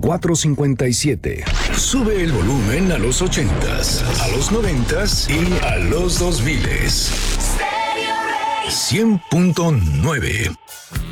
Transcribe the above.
457. Sube el volumen a los 80s, a los 90s y a los 2000s. 100.9.